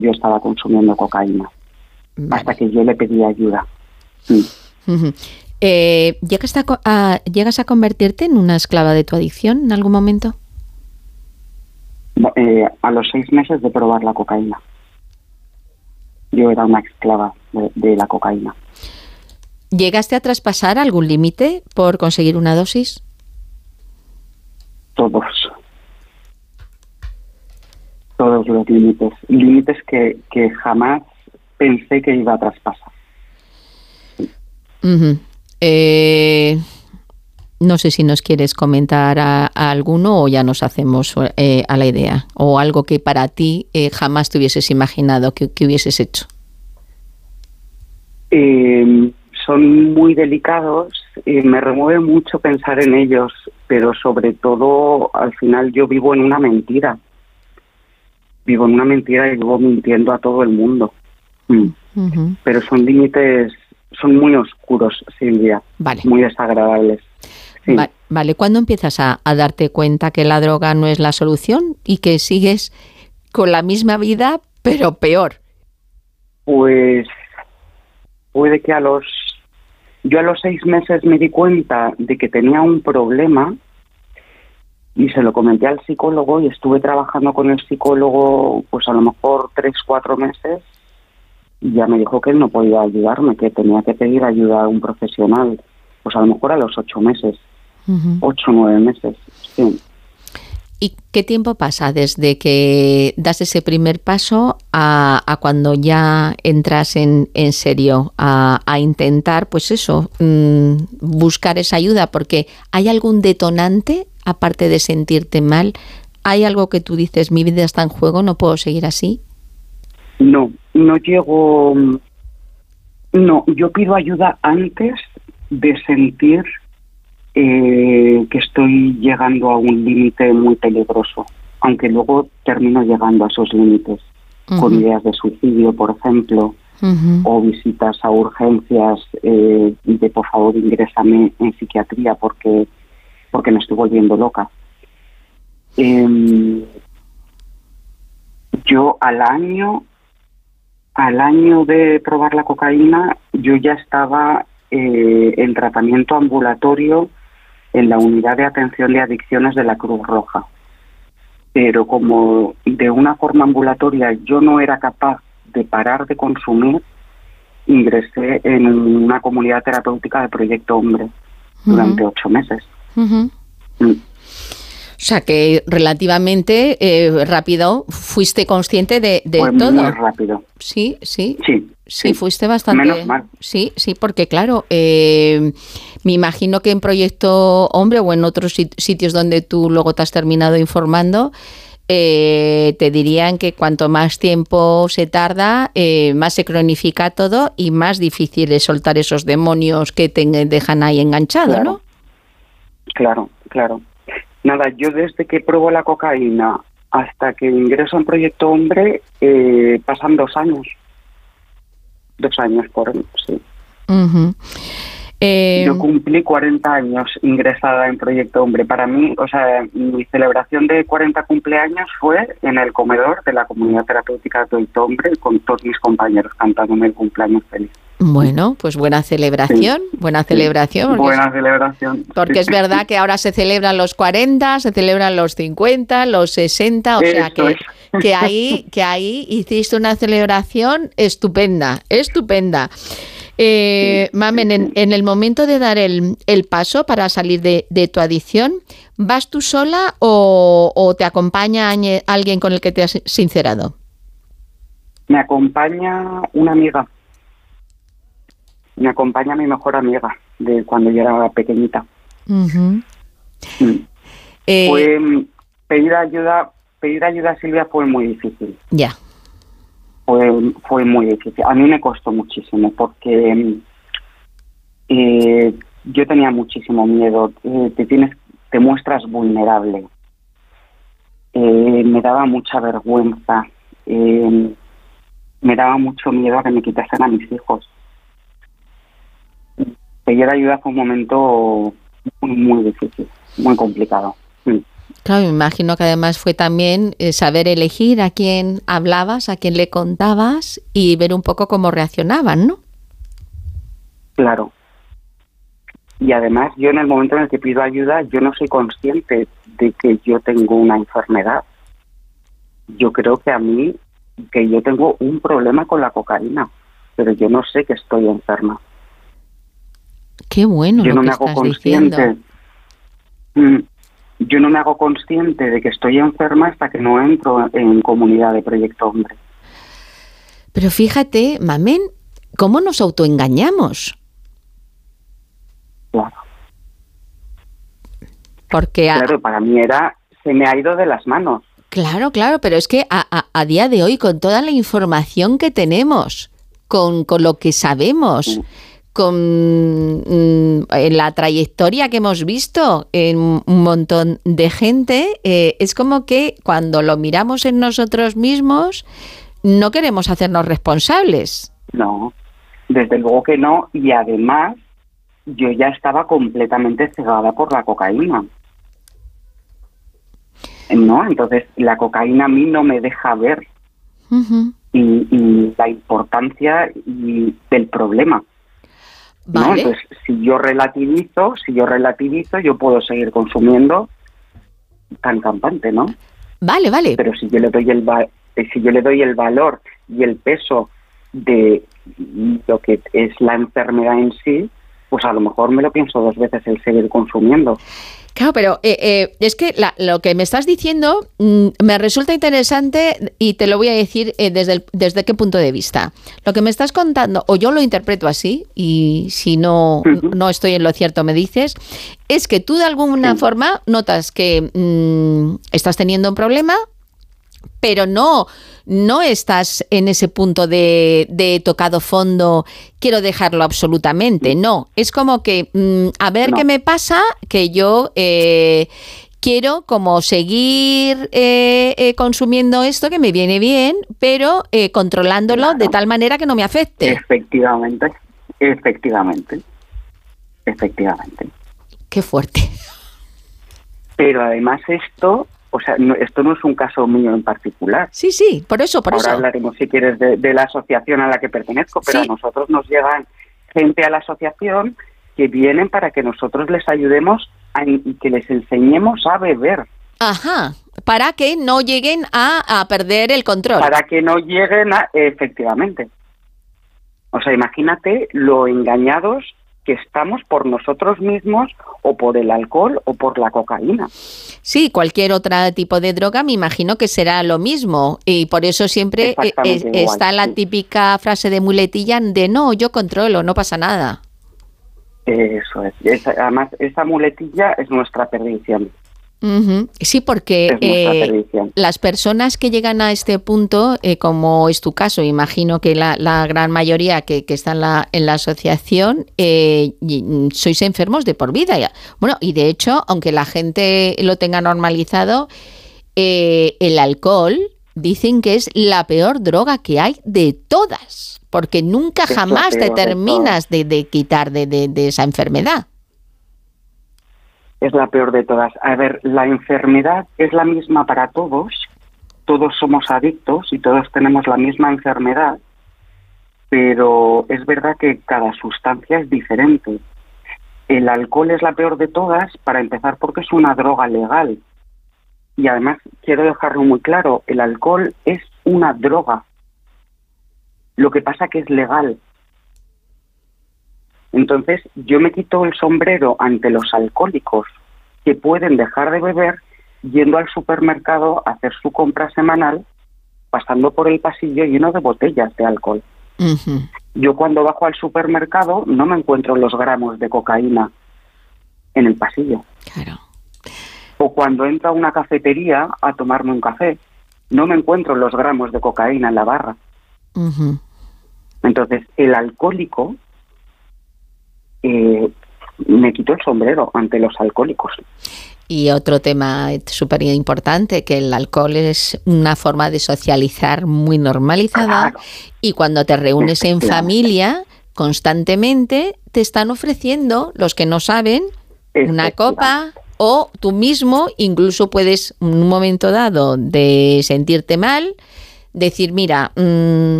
yo estaba consumiendo cocaína. Vale. Hasta que yo le pedí ayuda. Uh-huh. ¿Llegas a convertirte en una esclava de tu adicción en algún momento? A los 6 meses de probar la cocaína. Yo era una esclava de la cocaína. ¿Llegaste a traspasar algún límite por conseguir una dosis? Todos los límites que jamás pensé que iba a traspasar. Uh-huh. No sé si nos quieres comentar a alguno o ya nos hacemos a la idea, o algo que para ti jamás te hubieses imaginado que hubieses hecho. Son muy delicados y me remueve mucho pensar en ellos, pero sobre todo al final yo vivo en una mentira. Vivo en una mentira y vivo mintiendo a todo el mundo. Uh-huh. Pero son límites, son muy oscuros, Silvia. Vale. Muy desagradables. Sí. Vale. ¿Cuándo empiezas a darte cuenta que la droga no es la solución y que sigues con la misma vida, pero peor? Pues puede que yo a los 6 meses me di cuenta de que tenía un problema y se lo comenté al psicólogo y estuve trabajando con el psicólogo pues a lo mejor 3-4 meses y ya me dijo que él no podía ayudarme, que tenía que pedir ayuda a un profesional, pues a lo mejor a los 8 meses, 8-9 meses, sí. ¿Y qué tiempo pasa desde que das ese primer paso a cuando ya entras en serio a intentar, pues eso, buscar esa ayuda? Porque ¿hay algún detonante, aparte de sentirte mal? ¿Hay algo que tú dices, mi vida está en juego, no puedo seguir así? No llego... No, yo pido ayuda antes de sentir que estoy llegando a un límite muy peligroso, aunque luego termino llegando a esos límites, con ideas de suicidio, por ejemplo, o visitas a urgencias de por favor ingrésame en psiquiatría porque me estoy volviendo loca. Yo al año de probar la cocaína, yo ya estaba en tratamiento ambulatorio en la unidad de atención de adicciones de la Cruz Roja. Pero como de una forma ambulatoria yo no era capaz de parar de consumir, ingresé en una comunidad terapéutica de Proyecto Hombre durante 8 meses. O sea que relativamente rápido fuiste consciente de Fue todo. Muy rápido. Sí. Sí, Fuiste bastante. Menos mal. Sí, porque claro, me imagino que en Proyecto Hombre o en otros sitios donde tú luego te has terminado informando, te dirían que cuanto más tiempo se tarda, más se cronifica todo y más difícil es soltar esos demonios que te dejan ahí enganchado, claro. ¿no? Claro. Nada, yo desde que pruebo la cocaína hasta que ingreso en Proyecto Hombre pasan 2 años. 2 años sí. Uh-huh. Yo cumplí 40 años ingresada en Proyecto Hombre. Para mí, o sea, mi celebración de 40 cumpleaños fue en el comedor de la comunidad terapéutica de Proyecto Hombre con todos mis compañeros cantándome el cumpleaños feliz. Bueno, pues buena celebración, sí. Buena celebración. Buena celebración. Porque es verdad que ahora se celebran los 40, se celebran los 50, los 60, o sea que ahí hiciste una celebración estupenda. Mamen, en el momento de dar el paso para salir de tu adicción, ¿vas tú sola o te acompaña alguien con el que te has sincerado? Me acompaña una amiga. Me acompaña mi mejor amiga de cuando yo era pequeñita. Uh-huh. Pedir ayuda, Silvia, fue muy difícil. Ya. Fue muy difícil. A mí me costó muchísimo porque yo tenía muchísimo miedo. Te muestras vulnerable. Me daba mucha vergüenza. Me daba mucho miedo a que me quitasen a mis hijos. Pedir ayuda fue un momento muy difícil, muy complicado. Claro, me imagino que además fue también saber elegir a quién hablabas, a quién le contabas y ver un poco cómo reaccionaban, ¿no? Claro. Y además yo en el momento en el que pido ayuda, yo no soy consciente de que yo tengo una enfermedad. Yo creo que yo tengo un problema con la cocaína, pero yo no sé que estoy enferma. Qué bueno Yo lo no que me hago estás consciente. diciendo. Yo no me hago consciente de que estoy enferma hasta que no entro en comunidad de Proyecto Hombre. Pero fíjate, Mamen, ¿cómo nos autoengañamos? Claro. Porque Claro, para mí se me ha ido de las manos. Claro, pero es que a día de hoy, con toda la información que tenemos, con lo que sabemos, con la trayectoria que hemos visto en un montón de gente, es como que cuando lo miramos en nosotros mismos, no queremos hacernos responsables. No, desde luego que no. Y además, yo ya estaba completamente cegada por la cocaína. ¿No? Entonces, la cocaína a mí no me deja ver y la importancia del problema. ¿No? Vale. Entonces, si yo relativizo, yo puedo seguir consumiendo tan campante, ¿no? Vale. Pero si yo le doy el valor y el peso de lo que es la enfermedad en sí, pues a lo mejor me lo pienso dos veces el seguir consumiendo. Claro, pero es que lo que me estás diciendo me resulta interesante y te lo voy a decir desde qué punto de vista. Lo que me estás contando, o yo lo interpreto así, y si no estoy en lo cierto me dices, es que tú de alguna forma notas que estás teniendo un problema, pero no estás en ese punto de tocado fondo, quiero dejarlo absolutamente, no. Es como que, a ver qué me pasa, que yo quiero como seguir consumiendo esto que me viene bien, pero controlándolo de tal manera que no me afecte. Efectivamente. Qué fuerte. Pero además esto no es un caso mío en particular. Sí, por eso. Ahora hablaremos, si quieres, de la asociación a la que pertenezco, pero a nosotros nos llegan gente a la asociación que vienen para que nosotros les ayudemos y que les enseñemos a beber. Ajá, para que no lleguen a perder el control. Para que no lleguen efectivamente. O sea, imagínate lo engañados que estamos por nosotros mismos o por el alcohol o por la cocaína. Sí, cualquier otro tipo de droga me imagino que será lo mismo y por eso siempre está la típica frase de muletilla de no, yo controlo, no pasa nada. Eso es. Además, esa muletilla es nuestra perdición. Sí, porque las personas que llegan a este punto, como es tu caso, imagino que la gran mayoría que está en la asociación, sois enfermos de por vida. Bueno, y de hecho, aunque la gente lo tenga normalizado, el alcohol dicen que es la peor droga que hay de todas, porque nunca jamás te terminas de quitar de esa enfermedad. Es la peor de todas. A ver, la enfermedad es la misma para todos somos adictos y todos tenemos la misma enfermedad, pero es verdad que cada sustancia es diferente. El alcohol es la peor de todas, para empezar, porque es una droga legal. Y además, quiero dejarlo muy claro, el alcohol es una droga. Lo que pasa que es legal. Entonces, yo me quito el sombrero ante los alcohólicos que pueden dejar de beber yendo al supermercado a hacer su compra semanal, pasando por el pasillo lleno de botellas de alcohol. Yo cuando bajo al supermercado no me encuentro los gramos de cocaína en el pasillo. Claro. O cuando entro a una cafetería a tomarme un café, no me encuentro los gramos de cocaína en la barra. Entonces, el alcohólico... me quito el sombrero ante los alcohólicos. Y otro tema súper importante, que el alcohol es una forma de socializar muy normalizada. Claro. Y cuando te reúnes en familia, constantemente te están ofreciendo, los que no saben, una copa O tú mismo incluso puedes, en un momento dado de sentirte mal, decir, mira,